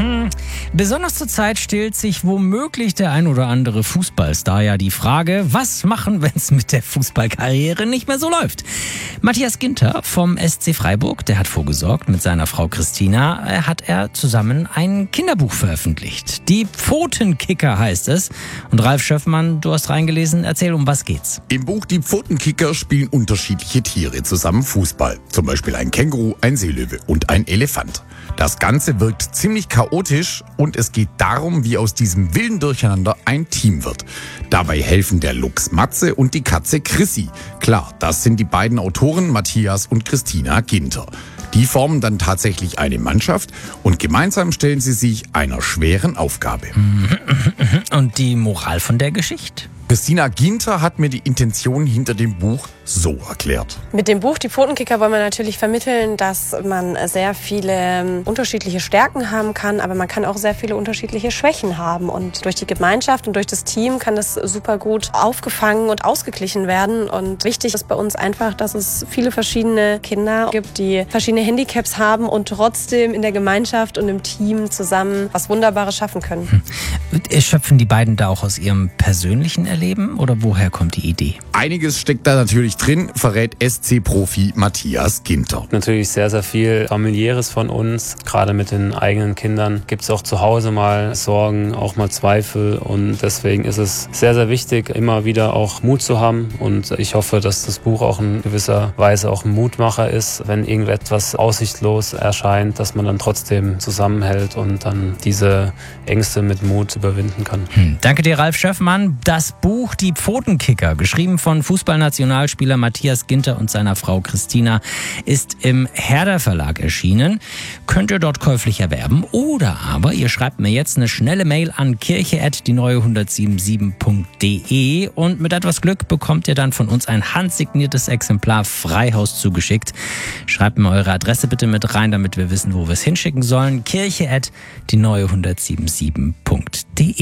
Besonders zur Zeit stellt sich womöglich der ein oder andere Fußballstar ja die Frage, was machen, wenn es mit der Fußballkarriere nicht mehr so läuft? Matthias Ginter vom SC Freiburg, der hat vorgesorgt. Mit seiner Frau Christina hat er zusammen ein Kinderbuch veröffentlicht. Die Pfotenkicker heißt es. Und Ralf Schöffmann, du hast reingelesen. Erzähl, um was geht's? Im Buch Die Pfotenkicker spielen unterschiedliche Tiere zusammen Fußball. Zum Beispiel ein Känguru, ein Seelöwe und ein Elefant. Das Ganze wirkt ziemlich chaotisch und es geht darum, wie aus diesem wilden Durcheinander ein Team wird. Dabei helfen der Luchs Matze und die Katze Chrissy. Klar, das sind die beiden Autoren Matthias und Christina Ginter. Die formen dann tatsächlich eine Mannschaft und gemeinsam stellen sie sich einer schweren Aufgabe. Und die Moral von der Geschichte? Christina Ginter hat mir die Intention hinter dem Buch so erklärt. Mit dem Buch Die Pfotenkicker wollen wir natürlich vermitteln, dass man sehr viele unterschiedliche Stärken haben kann, aber man kann auch sehr viele unterschiedliche Schwächen haben. Und durch die Gemeinschaft und durch das Team kann das super gut aufgefangen und ausgeglichen werden. Und wichtig ist bei uns einfach, dass es viele verschiedene Kinder gibt, die verschiedene Handicaps haben und trotzdem in der Gemeinschaft und im Team zusammen was Wunderbares schaffen können. Schöpfen die beiden da auch aus ihrem persönlichen Erleben oder woher kommt die Idee? Einiges steckt da natürlich drin, verrät SC-Profi Matthias Ginter. Natürlich sehr, sehr viel Familiäres von uns. Gerade mit den eigenen Kindern gibt es auch zu Hause mal Sorgen, auch mal Zweifel. Und deswegen ist es sehr, sehr wichtig, immer wieder auch Mut zu haben. Und ich hoffe, dass das Buch auch in gewisser Weise auch ein Mutmacher ist, wenn irgendetwas aussichtslos erscheint, dass man dann trotzdem zusammenhält und dann diese Ängste mit Mut überwinden kann. Danke dir, Ralf Schöffmann. Das Buch Die Pfotenkicker, geschrieben von Fußballnationalspieler Matthias Ginter und seiner Frau Christina, ist im Herder Verlag erschienen. Könnt ihr dort käuflich erwerben oder aber ihr schreibt mir jetzt eine schnelle Mail an kirche@die-neue177.de und mit etwas Glück bekommt ihr dann von uns ein handsigniertes Exemplar Freihaus zugeschickt. Schreibt mir eure Adresse bitte mit rein, damit wir wissen, wo wir es hinschicken sollen. kirche@die-neue177.de